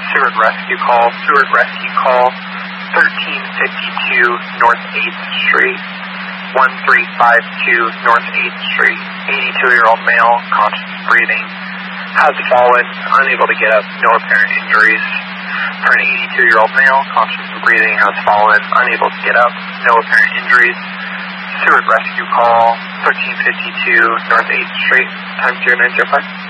Seward Rescue call, 1352 North 8th Street, 1352 North 8th Street, 82-year-old male, conscious breathing, has fallen, unable to get up, no apparent injuries. For an 82-year-old male, conscious breathing, has fallen, unable to get up, no apparent injuries. Seward Rescue call, 1352 North 8th Street, time 0905.